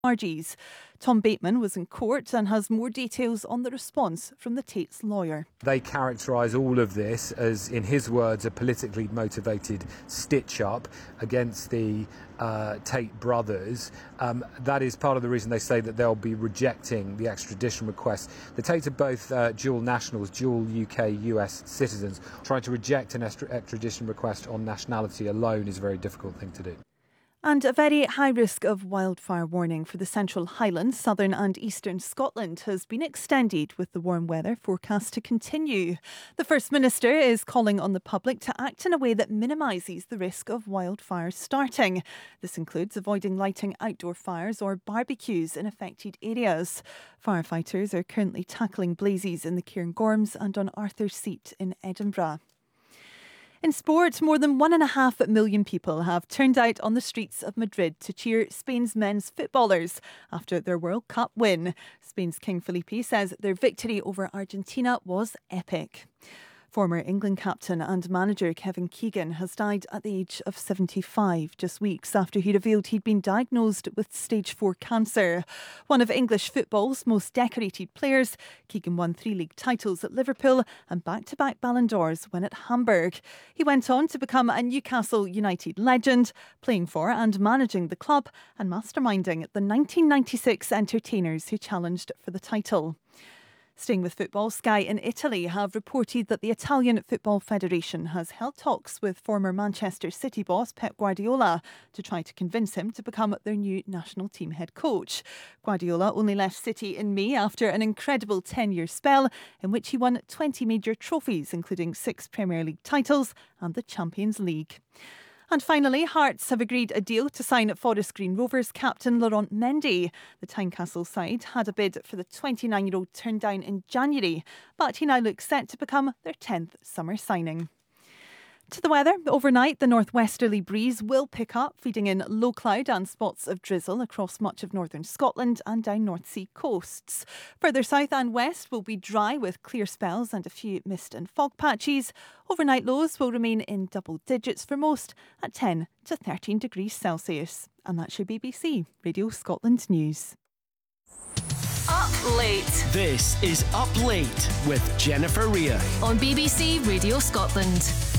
charges. Tom Bateman was in court and has more details on the response from the Tate's lawyer. They characterise all of this as, in his words, a politically motivated stitch-up against the Tate brothers. That is part of the reason they say that they'll be rejecting the extradition request. The Tates are both dual nationals, dual UK-US citizens. Trying to reject an extradition request on nationality alone is a very difficult thing to do. And a very high risk of wildfire warning for the Central Highlands, southern and eastern Scotland has been extended with the warm weather forecast to continue. The First Minister is calling on the public to act in a way that minimises the risk of wildfires starting. This includes avoiding lighting outdoor fires or barbecues in affected areas. Firefighters are currently tackling blazes in the Cairngorms and on Arthur's Seat in Edinburgh. In sport, more than 1.5 million people have turned out on the streets of Madrid to cheer Spain's men's footballers after their World Cup win. Spain's King Felipe says their victory over Argentina was epic. Former England captain and manager Kevin Keegan has died at the age of 75, just weeks after he revealed he'd been diagnosed with stage 4 cancer. One of English football's most decorated players, Keegan won 3 league titles at Liverpool and back-to-back Ballon d'Ors when at Hamburg. He went on to become a Newcastle United legend, playing for and managing the club and masterminding the 1996 entertainers who challenged for the title. Staying with football, Sky in Italy have reported that the Italian Football Federation has held talks with former Manchester City boss Pep Guardiola to try to convince him to become their new national team head coach. Guardiola only left City in May after an incredible 10-year spell in which he won 20 major trophies, including 6 Premier League titles and the Champions League. And finally, Hearts have agreed a deal to sign Forest Green Rovers captain Laurent Mendy. The Tynecastle side had a bid for the 29-year-old turned down in January, but he now looks set to become their 10th summer signing. To the weather, overnight the northwesterly breeze will pick up, feeding in low cloud and spots of drizzle across much of northern Scotland and down North Sea coasts. Further south and west will be dry with clear spells and a few mist and fog patches. Overnight lows will remain in double digits for most at 10 to 13 degrees Celsius. And that's your BBC Radio Scotland News. Up Late. This is Up Late with Jennifer Rea On BBC Radio Scotland.